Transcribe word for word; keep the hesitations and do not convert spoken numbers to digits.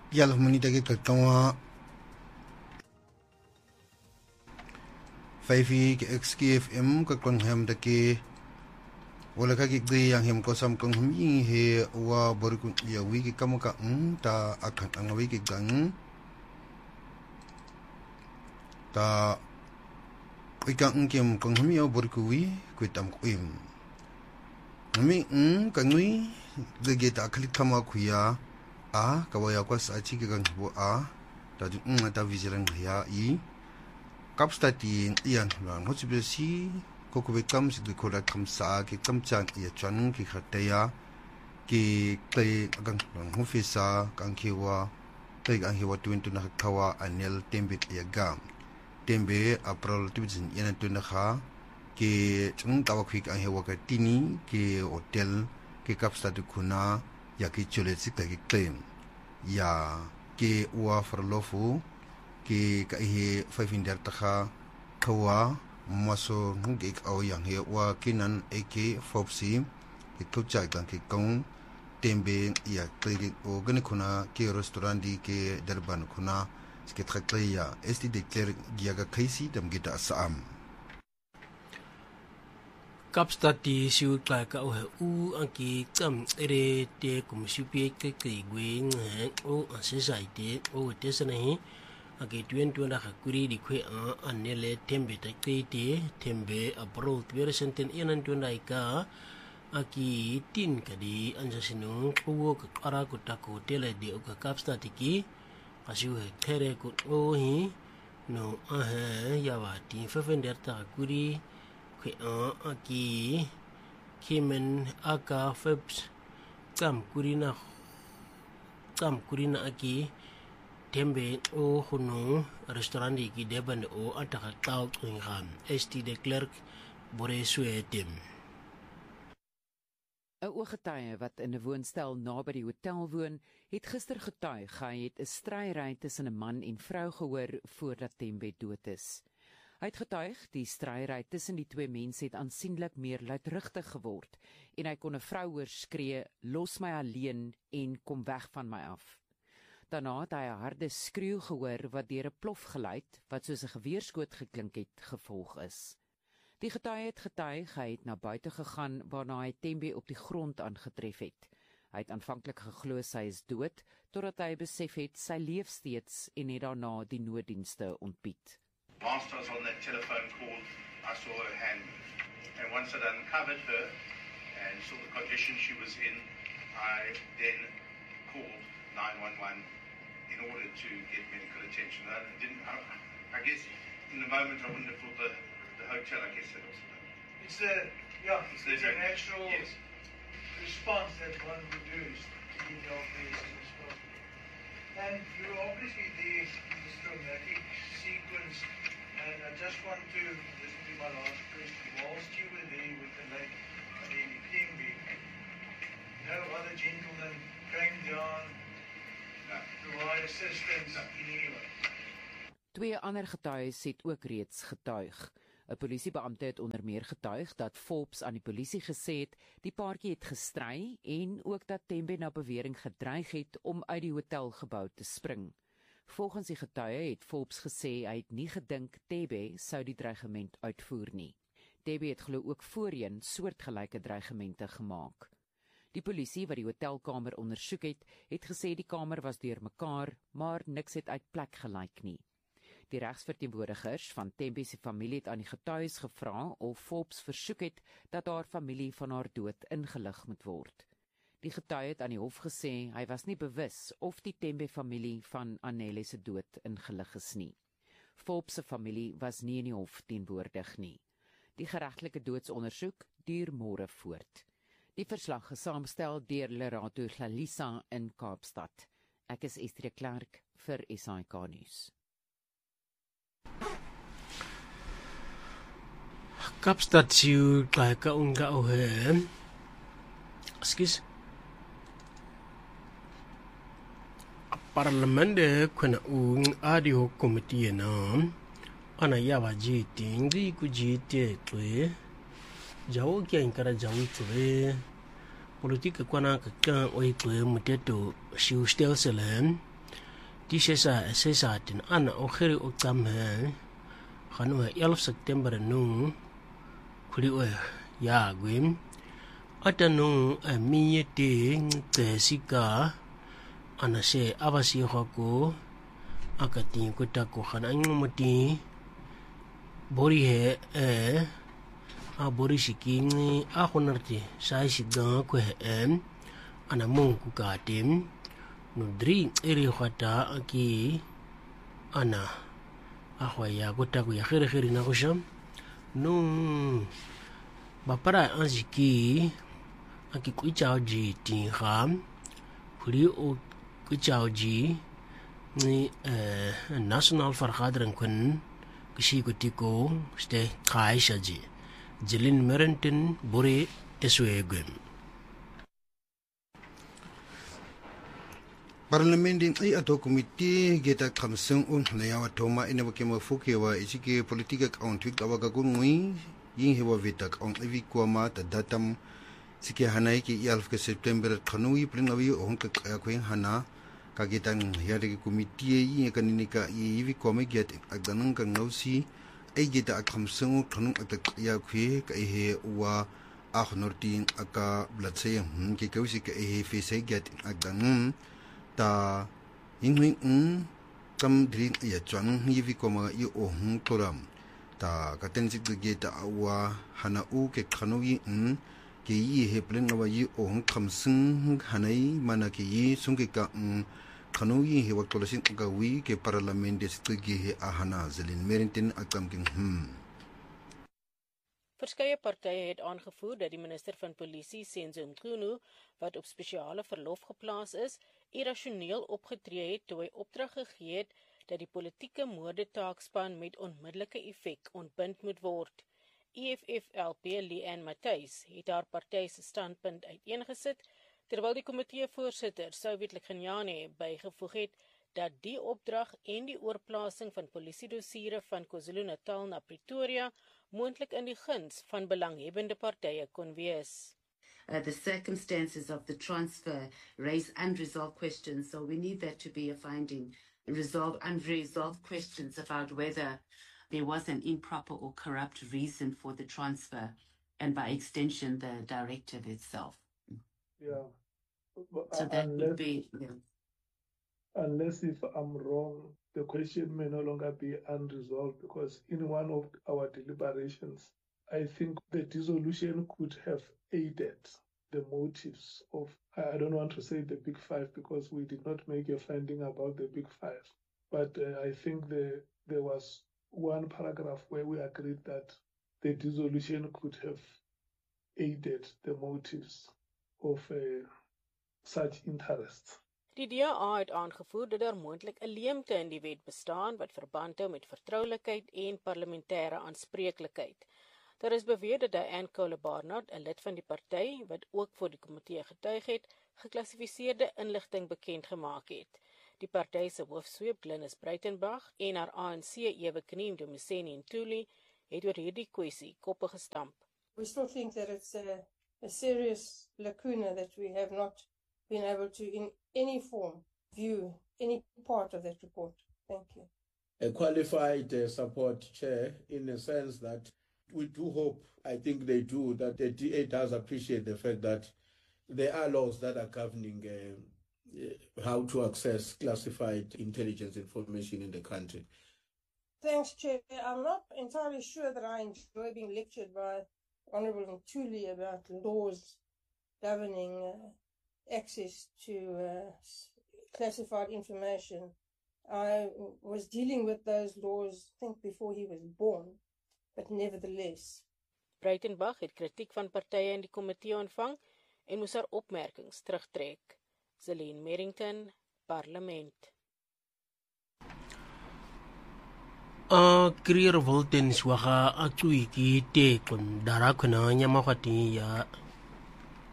yalo munitake kakawa five ke X K F M kakang ham dake wala ka gigde yang hem ko sam kong hum ing he wa borku ya wi ki kamuka ng ta akan ang wi ki gang ta wi ka ng kem kong hum ya borku wi kwitam kwim mi ng kangwi dege ta klit kama kuya a kawaya kwa sa chi gang bo a ta ju ng ta vigilant ya i kapstati ian lan ho chibe si ko ko bekam si ko da kam sa ki kam chan ya chan ki khataya ki klei agang lan ho fisa kang ki wa klei ang hi wa twin tu na khawa anel tembe ya gam tembe april tibin yana tu na kha ki chung tawa khik ang hi wa ka tini ki hotel ki kapstati kuna ya ki chole si ta ki claim ya ki wa farlofu ki ka hi five in der takha khawa maso ngik au yang he wa kinan ak fopsi ki tucha kan ki kong tembe ya kligi o gane kuna ki restaurant di ke darban kuna ske trakleya esti de kler giaga kaisi dam gita asam kapstati siu ka ka o u anki cham ere te kum sipi ke ke gwing o society o tesane ake tuen tuen da kuri di kwe a anele tembe ta kete tembe abro tvere senten enan tuen dai ka aki tin kadi anja sinu ko ka ara ko ta ko tele di o ka kapsta tiki asiu he khere ko o hi no a he ya wa tin fefender ta kuri kwe a aki kimen aka febs kam kurina kam kurina aki tembe o hono restaurant ki deban o ataka tau ngam st de klerk bore suetem 'n ooggetuie wat in 'n woonstel naby die hotel woon, het gister getuig hy het 'n stryery tussen 'n man en vrou gehoor voordat Tembe dood is. Hy het getuig die stryery tussen die twee mense het aansienlik meer luidrigtig geword en hy kon 'n vrou hoor skree, "Los my alleen en kom weg van my af." Daarna het hy 'n harde skreeu gehoor wat deur 'n plofgeluid wat soos 'n geweerskoot geklink het gevolg is. Die getuie het getuig hy het na buite gegaan waarna hy Tembe op die grond aangetref het. Hy het aanvanklik geglo sy is dood totdat hy besef het sy leef steeds en het daarna die nooddienste ontbied. Whilst I was on that telephone call, I saw her hand move. And once I'd uncovered her and saw the condition she was in, I then called nine one one in order to get medical attention. I didn't. I, I guess in the moment I wouldn't have thought the, the hotel. I guess that was. It's a yeah. It's, it's a natural yes. response that one would do is to be healthy as possible. And you obviously there in this traumatic sequence. And I just want to, this will be my last question, whilst you were there with the late Lady Tembe, no other gentlemen came down no. to provide assistance no. in any way? Twee ander getuies het ook reeds getuig. 'n Polisiebeampte het onder meer getuig dat Forbes aan die polisie gesê het die paartjie het gestry en ook dat Tembe na bewering gedreig het om uit die hotelgebou te spring. Volgens die getuie het Forbes gesê hy het nie gedink Tembe sou die dreigement uitvoer nie. Tembe het glo ook voorheen soortgelyke dreigemente gemaak. Die polisie wat die hotelkamer ondersoek het, het gesê die kamer was deurmekaar, maar niks het uit plek gelyk nie. Die regsverteenwoordigers van Tembe se familie het aan die getuies gevra of Forbes versoek het dat haar familie van haar dood ingelig moet word. Die getuie het aan die hof gesê hy was nie bewus of die Tembe familie van Anele se dood ingelig is nie. Forbes se familie was nie in die hof teenwoordig nie. Die geregtelike doodsondersoek duur môre voort. Die verslag is saamgestel deur Lerato Glalisa in Kaapstad. Ek is Esther Clark vir S A K nuus. Kaapstad siu ka unga o he. Skis. Parlement de kuna un audio committee na ana yawa jiting di ku jite twe jawo kya inkara jawo twe politika kwana ka ka oi twe muteto siu stel selen die sesa sesa tin ana o khiri o tsamhe khanu elf September nu khuli o ya gwim atanu amiyete tsika ana se abasi khako akati ko tako khana ngumati bori he e a bori shikini a khonarti sai shiga ko he ana mong ku katim no dri eri khata aki ana a khoya ko tako ya khere khere na ko sham no bapara anjiki aki ku chao ji tin kham khuri o ku chao ji ni eh national vergadering kun kishi ko tiko ste kaisha ji Jilin Merrington bore teswegem Parlamentin ay ato komite geta kamsung un nayawa toma ina bakema fukewa isike politika account wik awaga kunwi yin hewa vitak on evi kwama ta datam sike hanai ki yalf ke September khanui pringawi on ka kwen hana kagetang yare komite yin kaninika evi kwama get agdanang kang ngausi ay geta kamsung khanung atak ya khwe ka he wa ahnortin aka blatsay ke kausi ka he face get agdanang ta ingwing un kam drin ya chang yivi koma yu ohung toram ta katen sik ge ta awa hana u ke khanoi un ke yi he plen wa yu ohung khamsung hanai mana ke yi sung ke ka un khanoi he wa tolasin ka wi ke parliament des ge he ahana zelin Merrington akam king hm Verskeie partye het aangevoer dat die minister van polisie Senzo Mchunu wat op spesiale verlof geplaas is, irrasioneel opgetree het toe hy opdrag gegee het dat die politieke moordetaakspan met onmiddellike effek ontbind moet word. E F F L P Leanne Matthys het haar party se standpunt uiteengesit, terwyl die komitee-voorsitter Soviet Likhanyane bygevoeg het dat die opdrag en die oorplasing van polisiedossiere van KwaZulu-Natal na Pretoria moontlik in die guns van belanghebbende partye kon wees. Uh, the circumstances of the transfer raise unresolved questions, so we need that to be a finding. Resolve unresolved questions about whether there was an improper or corrupt reason for the transfer, and by extension, the directive itself. Yeah. But So that unless, would be, yeah. unless if I'm wrong, the question may no longer be unresolved, because in one of our deliberations, I think the dissolution could have aided the motives of, I don't want to say the big five because we did not make a finding about the big five, but uh, I think the, there was one paragraph where we agreed that the dissolution could have aided the motives of uh, such interests. Die D A het aangevoer dat daar moontlik 'n leemte in die wet bestaan wat verband hou met vertroulikheid en parlementêre aanspreeklikheid. Daar is beweer dat Diane Cole-Barnard, 'n lid van die party wat ook voor die komitee getuig het, geklassifiseerde inligting bekend gemaak het. Die party se hoofsweep Glynis Breitenbach en haar A N C-ewe Kneem Dumiseni Ntuli het oor hierdie kwessie koppe gestamp. We still think that it's a, a serious lacuna that we have not been able to in any form view any part of that report. Thank you. A qualified uh, support, Chair, in the sense that we do hope, I think they do, that the D A does appreciate the fact that there are laws that are governing uh, how to access classified intelligence information in the country. Thanks, Chair. I'm not entirely sure that I enjoy being lectured by Honourable Ntuli about laws governing uh, access to uh, classified information. I was dealing with those laws, I think, before he was born, but nevertheless. Breitenbach het kritiek van partye in die komitee ontvang en moes haar opmerkings terugtrek. Zelin Merrington, Parlement. A krier voltens waga a tsuiki te kun dara kuna nyama khati ya